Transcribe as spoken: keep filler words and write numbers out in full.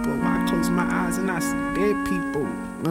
people. I close my eyes and I see dead people.